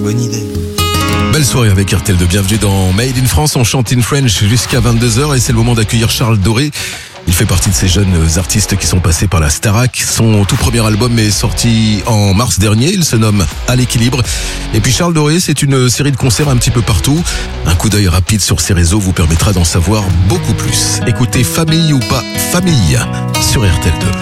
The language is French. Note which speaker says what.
Speaker 1: Bonne idée.
Speaker 2: Belle soirée avec RTL de bienvenue dans Made in France. On chante in French jusqu'à 22h et c'est le moment d'accueillir Charles Doré. Il fait partie de ces jeunes artistes qui sont passés par la Starac. Son tout premier album est sorti en mars dernier. Il se nomme À l'équilibre. Et puis Charles Doré, c'est une série de concerts un petit peu partout. Un coup d'œil rapide sur ses réseaux vous permettra d'en savoir beaucoup plus. Écoutez Famille ou pas Famille sur RTL2.